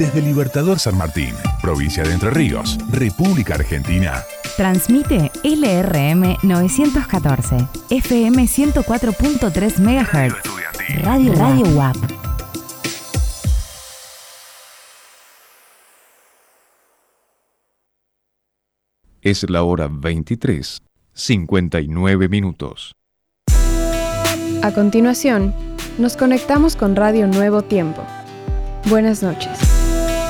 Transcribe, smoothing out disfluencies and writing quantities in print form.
desde Libertador San Martín, provincia de Entre Ríos, República Argentina. Transmite LRM 914, FM 104.3 MHz, Radio UAP. Es la hora 23:59. A continuación, nos conectamos con Radio Nuevo Tiempo. Buenas noches.